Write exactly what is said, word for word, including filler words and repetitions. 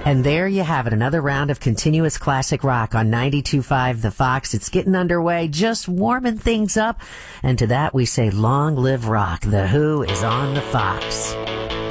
And there you have it, another round of continuous classic rock on ninety-two point five The Fox. It's getting underway, just warming things up. And to that we say, long live rock. The Who is on The Fox.